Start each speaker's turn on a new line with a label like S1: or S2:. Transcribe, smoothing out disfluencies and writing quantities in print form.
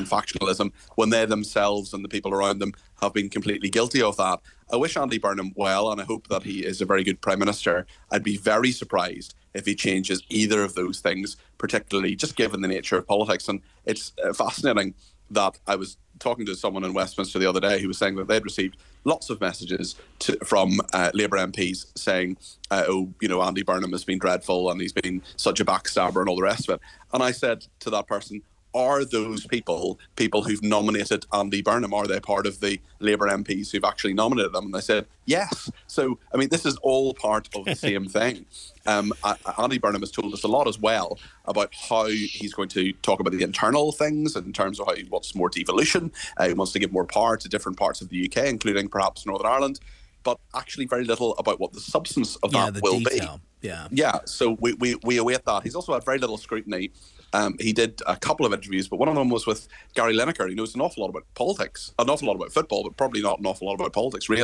S1: and factionalism when they themselves and the people around them have been completely guilty of that. I wish Andy Burnham well, and I hope that he is a very good Prime Minister. I'd be very surprised if he changes either of those things, particularly just given the nature of politics. And it's fascinating that I was talking to someone in Westminster the other day who was saying that they'd received lots of messages from Labour MPs saying, Andy Burnham has been dreadful and he's been such a backstabber and all the rest of it. And I said to that person, are those people who've nominated Andy Burnham? Are they part of the Labour MPs who've actually nominated them? And they said, yes. So, I mean, this is all part of the same thing. Andy Burnham has told us a lot as well about how he's going to talk about the internal things in terms of how he wants more devolution. He wants to give more power to different parts of the UK, including perhaps Northern Ireland, but actually very little about what the substance of that will
S2: detail.
S1: be. Yeah. So we await that. He's also had very little scrutiny. He did a couple of interviews, but one of them was with Gary Lineker. He knows an awful lot about politics, an awful lot about football, but probably not an awful lot about politics, really.